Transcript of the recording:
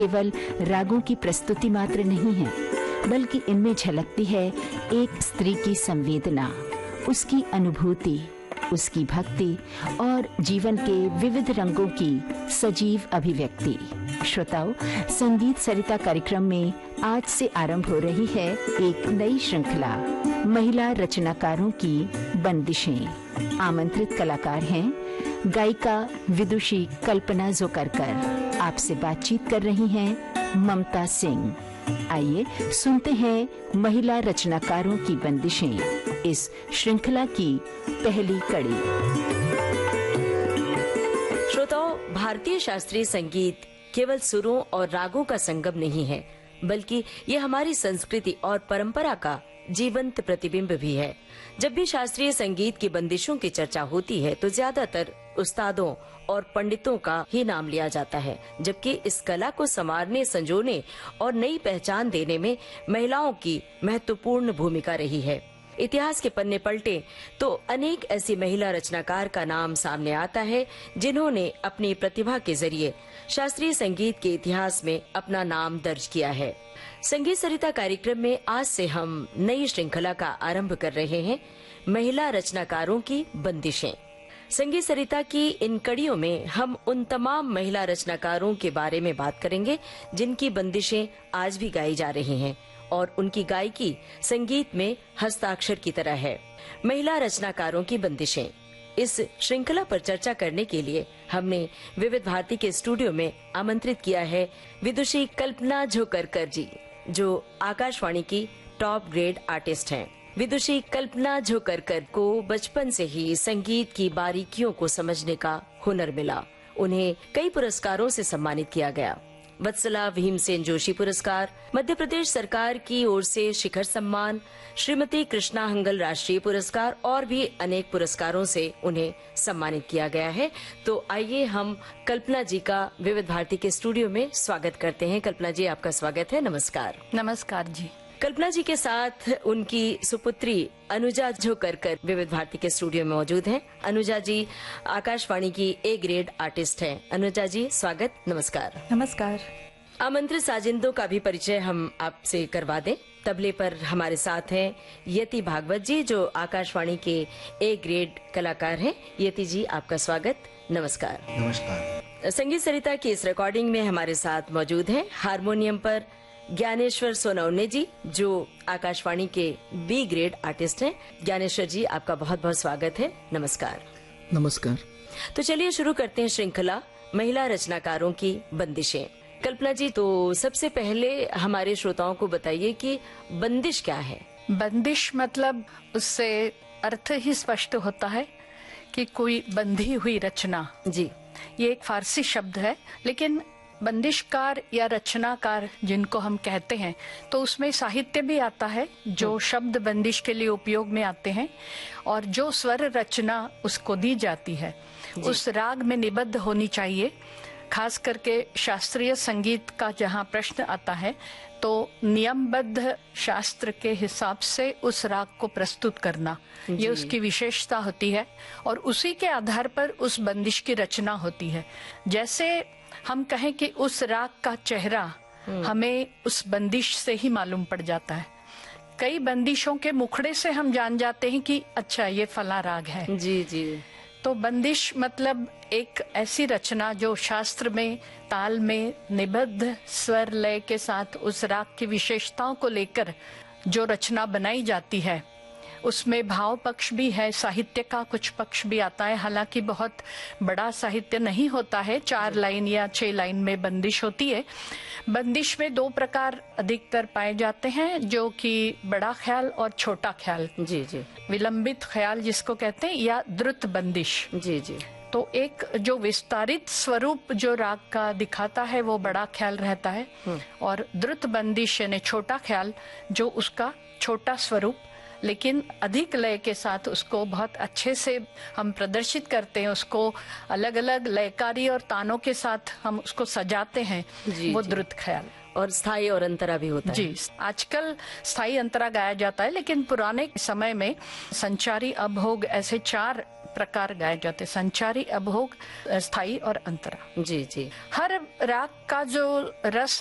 केवल रागों की प्रस्तुति मात्र नहीं है, बल्कि इनमें झलकती है एक स्त्री की संवेदना, उसकी अनुभूति, उसकी भक्ति और जीवन के विविध रंगों की सजीव अभिव्यक्ति। श्रोताओं, संगीत सरिता कार्यक्रम में आज से आरंभ हो रही है एक नई श्रृंखला, महिला रचनाकारों की बंदिशें। आमंत्रित कलाकार हैं गायिका विदुषी कल्पना जोकरकर। आपसे बातचीत कर रही हैं ममता सिंह। आइए सुनते हैं महिला रचनाकारों की बंदिशें, इस श्रृंखला की पहली कड़ी। श्रोताओं, भारतीय शास्त्रीय संगीत केवल सुरों और रागों का संगम नहीं है, बल्कि ये हमारी संस्कृति और परंपरा का जीवंत प्रतिबिंब भी है। जब भी शास्त्रीय संगीत की बंदिशों की चर्चा होती है तो ज्यादातर उस्तादों और पंडितों का ही नाम लिया जाता है, जबकि इस कला को संवारने, संजोने और नई पहचान देने में महिलाओं की महत्वपूर्ण भूमिका रही है। इतिहास के पन्ने पलटे तो अनेक ऐसी महिला रचनाकार का नाम सामने आता है जिन्होंने अपनी प्रतिभा के जरिए शास्त्रीय संगीत के इतिहास में अपना नाम दर्ज किया है। संगीत सरिता कार्यक्रम में आज से हम नई श्रृंखला का आरंभ कर रहे हैं, महिला रचनाकारों की बंदिशें। संगीत सरिता की इन कड़ियों में हम उन तमाम महिला रचनाकारों के बारे में बात करेंगे जिनकी बंदिशें आज भी गाई जा रही हैं और उनकी गायकी संगीत में हस्ताक्षर की तरह है। महिला रचनाकारों की बंदिशें, इस श्रृंखला पर चर्चा करने के लिए हमने विविध भारती के स्टूडियो में आमंत्रित किया है विदुषी कल्पना जोकरकर जी, जो आकाशवाणी की टॉप ग्रेड आर्टिस्ट हैं। विदुषी कल्पना जोकरकर को बचपन से ही संगीत की बारीकियों को समझने का हुनर मिला। उन्हें कई पुरस्कारों से सम्मानित किया गया। वत्सला भीमसेन जोशी पुरस्कार, मध्य प्रदेश सरकार की ओर से शिखर सम्मान, श्रीमती कृष्णा हंगल राष्ट्रीय पुरस्कार और भी अनेक पुरस्कारों से उन्हें सम्मानित किया गया है। तो आइए हम कल्पना जी का विविध भारती के स्टूडियो में स्वागत करते हैं। कल्पना जी, आपका स्वागत है। नमस्कार। नमस्कार जी। कल्पना जी के साथ उनकी सुपुत्री अनुजा जोकरकर विविध भारती के स्टूडियो में मौजूद हैं। अनुजा जी आकाशवाणी की ए ग्रेड आर्टिस्ट हैं। अनुजा जी, स्वागत। नमस्कार। नमस्कार। आमंत्रित साजिंदों का भी परिचय हम आपसे करवा दें। तबले पर हमारे साथ हैं यति भागवत जी, जो आकाशवाणी के ए ग्रेड कलाकार हैं। यति जी, आपका स्वागत। नमस्कार। नमस्कार। संगीत सरिता की इस रिकॉर्डिंग में हमारे साथ मौजूद हैं हारमोनियम पर ज्ञानेश्वर सोनवने जी, जो आकाशवाणी के बी ग्रेड आर्टिस्ट हैं। ज्ञानेश्वर जी, आपका बहुत बहुत स्वागत है। नमस्कार। नमस्कार। तो चलिए शुरू करते हैं श्रृंखला महिला रचनाकारों की बंदिशें। कल्पना जी, तो सबसे पहले हमारे श्रोताओं को बताइए कि बंदिश क्या है। बंदिश मतलब उससे अर्थ ही स्पष्ट होता है कि कोई बंधी हुई रचना। जी, ये एक फारसी शब्द है, लेकिन बंदिशकार या रचनाकार जिनको हम कहते हैं, तो उसमें साहित्य भी आता है जो शब्द बंदिश के लिए उपयोग में आते हैं, और जो स्वर रचना उसको दी जाती है उस राग में निबद्ध होनी चाहिए। खास करके शास्त्रीय संगीत का जहाँ प्रश्न आता है तो नियमबद्ध शास्त्र के हिसाब से उस राग को प्रस्तुत करना, ये उसकी विशेषता होती है, और उसी के आधार पर उस बंदिश की रचना होती है। जैसे हम कहें कि उस राग का चेहरा हमें उस बंदिश से ही मालूम पड़ जाता है। कई बंदिशों के मुखड़े से हम जान जाते हैं कि अच्छा ये फला राग है। जी जी। तो बंदिश मतलब एक ऐसी रचना जो शास्त्र में ताल में निबद्ध स्वर लय के साथ उस राग की विशेषताओं को लेकर जो रचना बनाई जाती है, उसमें भाव पक्ष भी है, साहित्य का कुछ पक्ष भी आता है। हालांकि बहुत बड़ा साहित्य नहीं होता है, 4 लाइन या 6 लाइन में बंदिश होती है। बंदिश में 2 प्रकार अधिकतर पाए जाते हैं, जो कि बड़ा ख्याल और छोटा ख्याल। जी जी। विलंबित ख्याल जिसको कहते हैं, या द्रुत बंदिश। जी जी। तो एक जो विस्तारित स्वरूप जो राग का दिखाता है वो बड़ा ख्याल रहता है, और द्रुत बंदिश यानी छोटा ख्याल जो उसका छोटा स्वरूप लेकिन अधिक लय के साथ उसको बहुत अच्छे से हम प्रदर्शित करते हैं, उसको अलग अलग लयकारी और तानों के साथ हम उसको सजाते हैं, वो द्रुत ख्याल। और स्थाई और अंतरा भी होता है। जी, आजकल स्थाई अंतरा गाया जाता है, लेकिन पुराने समय में संचारी अभोग ऐसे 4 प्रकार गाए जाते, संचारी, अभोग, स्थाई और अंतरा। जी जी। हर राग का जो रस